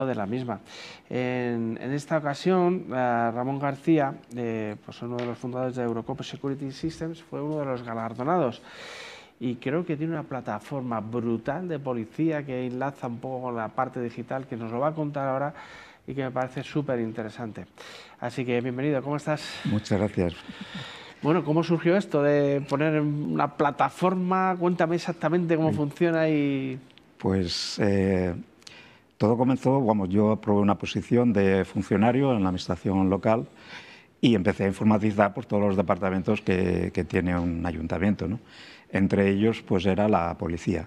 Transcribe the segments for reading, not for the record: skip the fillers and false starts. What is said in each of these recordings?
de la misma. En esta ocasión, Ramón García, pues uno de los fundadores de Eurocop Security Systems, fue uno de los galardonados. Y creo que tiene una plataforma brutal de policía que enlaza un poco con la parte digital, que nos lo va a contar ahora y que me parece súper interesante. Así que bienvenido, ¿cómo estás? Muchas gracias. Bueno, ¿cómo surgió esto de poner una plataforma? Cuéntame exactamente cómo funciona y... Pues todo comenzó, yo probé una posición de funcionario en la administración local y empecé a informatizar por todos los departamentos que tiene un ayuntamiento, ¿no? Entre ellos, pues era la policía,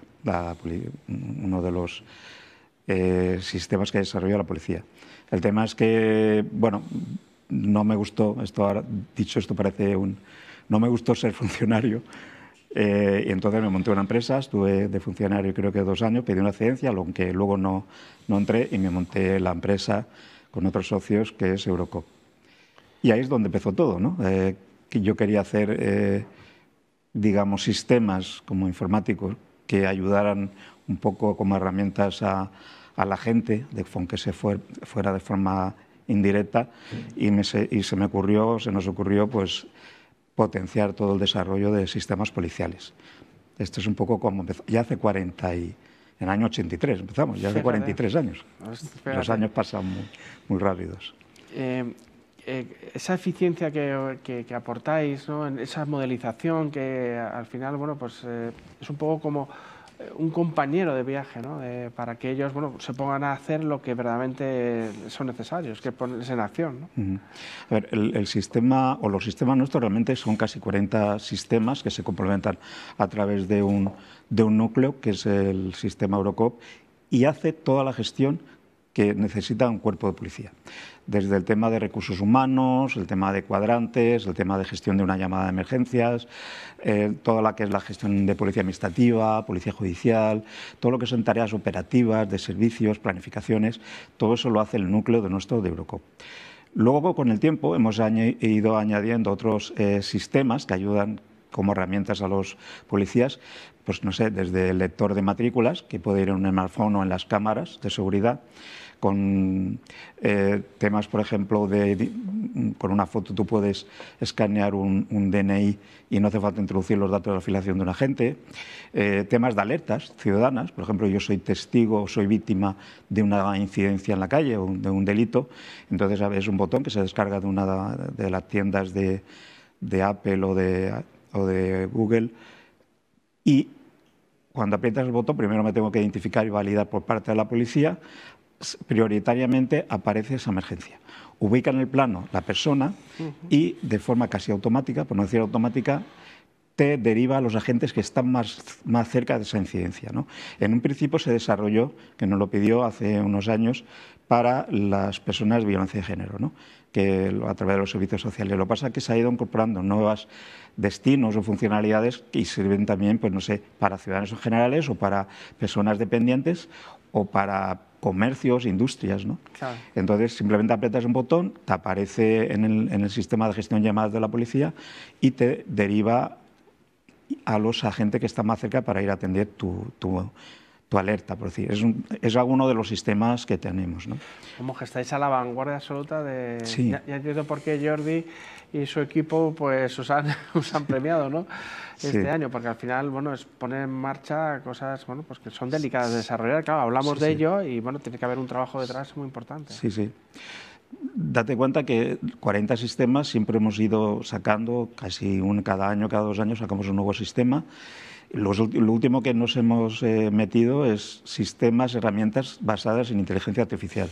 uno de los sistemas que desarrolla la policía. El tema es que, bueno, no me gustó, dicho esto parece no me gustó ser funcionario. Y entonces me monté una empresa, estuve de funcionario creo que 2 años, pedí una excedencia, aunque luego no entré, y me monté la empresa con otros socios que es Eurocop. Y ahí es donde empezó todo, ¿no? Que yo quería hacer, digamos, sistemas como informáticos que ayudaran un poco como herramientas a la gente, aunque fuera de forma indirecta, y se nos ocurrió pues potenciar todo el desarrollo de sistemas policiales. Esto es un poco como empezó, ya hace en el año 83 empezamos, ya hace 43 años. Los años pasan muy rápidos. Esa eficiencia que aportáis, ¿no?, en esa modelización que al final, bueno, pues es un poco como un compañero de viaje, ¿no?, para que ellos, bueno, se pongan a hacer lo que verdaderamente son necesarios, que ponerse en acción, ¿no? A ver, el sistema o los sistemas nuestros realmente son casi 40 sistemas que se complementan a través de un núcleo, que es el sistema Eurocop, y hace toda la gestión que necesita un cuerpo de policía. Desde el tema de recursos humanos, el tema de cuadrantes, el tema de gestión de una llamada de emergencias, toda la que es la gestión de policía administrativa, policía judicial, todo lo que son tareas operativas, de servicios, planificaciones, todo eso lo hace el núcleo de Eurocop. Luego, con el tiempo, hemos ido añadiendo otros sistemas que ayudan como herramientas a los policías, pues no sé, desde el lector de matrículas, que puede ir en un smartphone o en las cámaras de seguridad, con temas, por ejemplo, con una foto tú puedes escanear un DNI y no hace falta introducir los datos de afiliación de un agente, temas de alertas ciudadanas, por ejemplo, yo soy testigo o soy víctima de una incidencia en la calle o de un delito, entonces es un botón que se descarga de una de las tiendas de Apple o de Google, y cuando aprietas el botón primero me tengo que identificar y validar por parte de la policía. Prioritariamente aparece esa emergencia. Ubica en el plano la persona y de forma casi automática, por no decir automática, te deriva a los agentes que están más cerca de esa incidencia, ¿no? En un principio se desarrolló, que nos lo pidió hace unos años, para las personas de violencia de género, ¿no?, que a través de los servicios sociales. Lo que pasa es que se ha ido incorporando nuevos destinos o funcionalidades y sirven también, pues no sé, para ciudadanos en generales o para personas dependientes o para comercios, industrias, ¿no? Claro. Entonces, simplemente aprietas un botón, te aparece en el sistema de gestión de llamadas de la policía y te deriva a los agentes que están más cerca para ir a atender tu alerta, por decir. Es alguno de los sistemas que tenemos, ¿no? Como que estáis a la vanguardia absoluta de... Sí. Ya entiendo por qué Jordi y su equipo pues os han premiado, ¿no? Este año, porque al final, bueno, es poner en marcha cosas, bueno, pues que son delicadas de desarrollar. Claro, hablamos de ello y, bueno, tiene que haber un trabajo detrás muy importante. Sí, sí. Date cuenta que 40 sistemas siempre hemos ido sacando, casi cada año, cada 2 años sacamos un nuevo sistema. Lo último que nos hemos metido es sistemas, herramientas basadas en inteligencia artificial.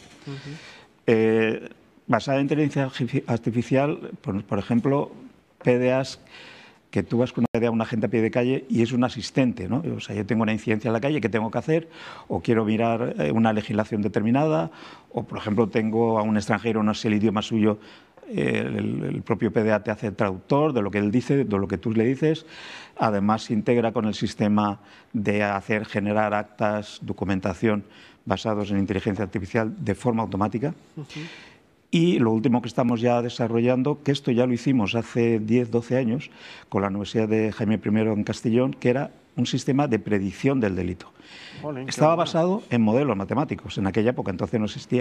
Basada en inteligencia artificial, por ejemplo, PDAs, que tú vas con una agente a pie de calle y es un asistente, ¿no? O sea, yo tengo una incidencia en la calle, ¿qué tengo que hacer? O quiero mirar una legislación determinada, o, por ejemplo, tengo a un extranjero, no sé el idioma suyo, el propio PDA te hace traductor de lo que él dice, de lo que tú le dices. Además, se integra con el sistema de generar actas, documentación basados en inteligencia artificial de forma automática. Y lo último que estamos ya desarrollando, que esto ya lo hicimos hace 10, 12 años con la Universidad de Jaime I en Castellón, que era un sistema de predicción del delito. Estaba basado en modelos matemáticos. En aquella época entonces no existía